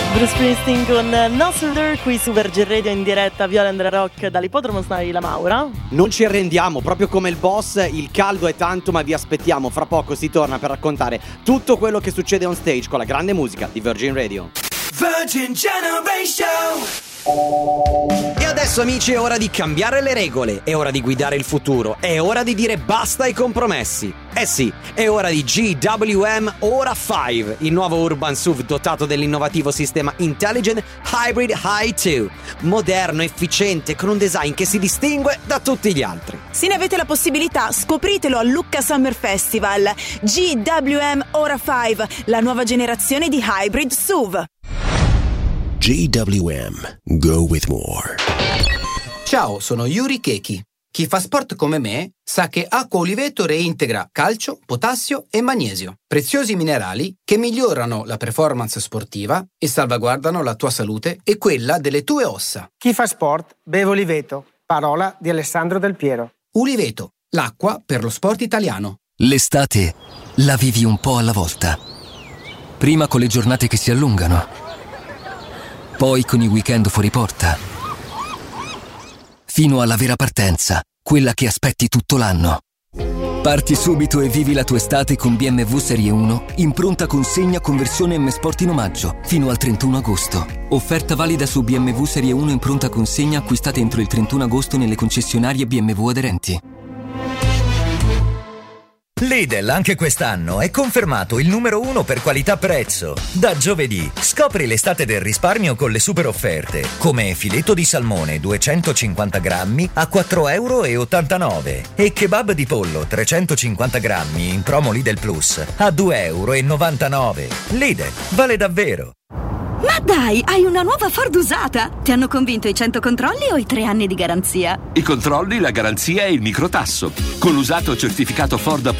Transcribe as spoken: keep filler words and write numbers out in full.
Bruce Springsteen con No Surrender qui su Virgin Radio in diretta Viola Andrea Rock dall'ippodromo Snai La Maura. Non ci arrendiamo, proprio come il boss, il caldo è tanto ma vi aspettiamo, fra poco si torna per raccontare tutto quello che succede on stage con la grande musica di Virgin Radio. Virgin Generation. E adesso amici è ora di cambiare le regole, è ora di guidare il futuro, è ora di dire basta ai compromessi. Eh sì, è ora di G W M Ora cinque, il nuovo Urban S U V dotato dell'innovativo sistema Intelligent Hybrid High due, moderno, efficiente, con un design che si distingue da tutti gli altri. Se ne avete la possibilità, scopritelo al Lucca Summer Festival. G W M Ora cinque, la nuova generazione di Hybrid S U V. G W M. Go with more. Ciao, sono Yuri Keki. Chi fa sport come me sa che acqua Oliveto reintegra calcio, potassio e magnesio, preziosi minerali che migliorano la performance sportiva e salvaguardano la tua salute e quella delle tue ossa. Chi fa sport beve Oliveto, parola di Alessandro Del Piero. Oliveto, l'acqua per lo sport italiano. L'estate la vivi un po' alla volta. Prima con le giornate che si allungano, poi con i weekend fuori porta, fino alla vera partenza, quella che aspetti tutto l'anno. Parti subito e vivi la tua estate con B M W Serie uno in pronta consegna con versione M Sport in omaggio fino al trentuno agosto. Offerta valida su B M W Serie uno in pronta consegna acquistate entro il trentuno agosto nelle concessionarie B M W aderenti. Lidl anche quest'anno è confermato il numero uno per qualità-prezzo. Da giovedì scopri l'estate del risparmio con le super offerte, come filetto di salmone duecentocinquanta grammi a quattro virgola ottantanove euro e kebab di pollo trecentocinquanta grammi in promo Lidl Plus a due virgola novantanove euro. Lidl vale davvero! Ma dai, hai una nuova Ford usata! Ti hanno convinto i cento controlli o i tre anni di garanzia? I controlli, la garanzia e il microtasso. Con l'usato certificato Ford